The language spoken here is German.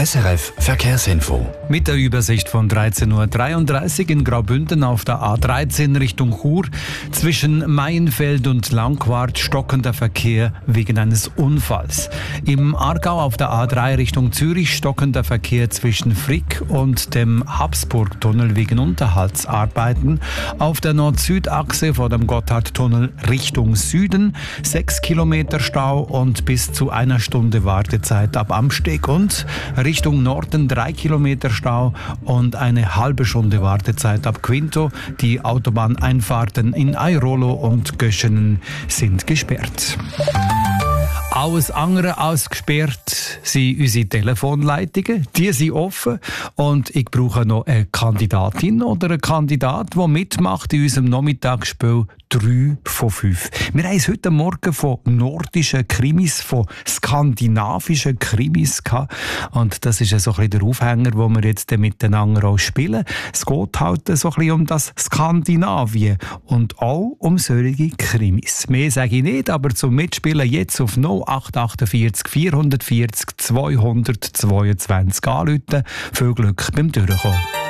SRF Verkehrsinfo. Mit der Übersicht von 13:33 Uhr in Graubünden auf der A13 Richtung Chur. Zwischen Maienfeld und Langquart stockender Verkehr wegen eines Unfalls. Im Aargau auf der A3 Richtung Zürich stockender Verkehr zwischen Frick und dem Habsburgtunnel wegen Unterhaltsarbeiten. Auf der Nord-Süd-Achse vor dem Gotthardtunnel Richtung Süden 6 Kilometer Stau und bis zu einer Stunde Wartezeit ab Amsteg und Richtung Norden 3 Kilometer Stau und eine halbe Stunde Wartezeit ab Quinto. Die Autobahneinfahrten in Airolo und Göschenen sind gesperrt. Alles andere als gesperrt sind unsere Telefonleitungen. Die sind offen und ich brauche noch eine Kandidatin oder einen Kandidat, der mitmacht in unserem Nachmittagsspiel 3 von 5. Wir haben es heute Morgen von nordischen Krimis, von skandinavischen Krimis gehabt. Und das ist so ein bisschen der Aufhänger, den wir jetzt miteinander auch spielen. Es geht halt so ein bisschen um das Skandinavien und auch um solche Krimis. Mehr sage ich nicht, aber zum Mitspielen jetzt auf 0848 440 222 anrufen. Viel Glück beim Durchkommen.